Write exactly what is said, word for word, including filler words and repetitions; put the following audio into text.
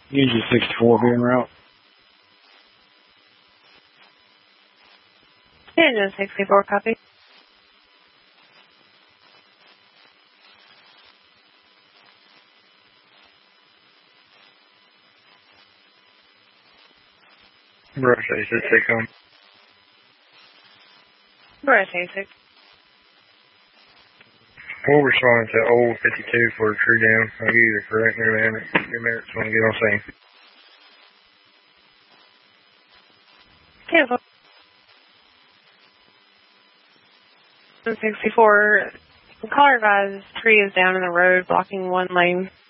Usually sixty-four being route. Engine sixty-four, copy. Brush eighty-six, come. Brush eighty-six. We'll respond to old fifty-two for a true down. I'll give you the correct new minutes. Two minutes when I get on scene. Cancel. sixty-four. Caller advised tree is down in the road, blocking one lane.